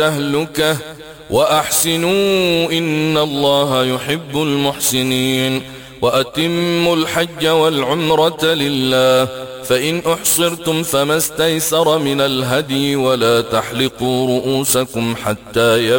التهلكة وأحسنوا إن الله يحب المحسنين. وأتموا الحج والعمرة لله، فإن أحصرتم فما استيسر من الهدي، ولا تحلقوا رؤوسكم حتى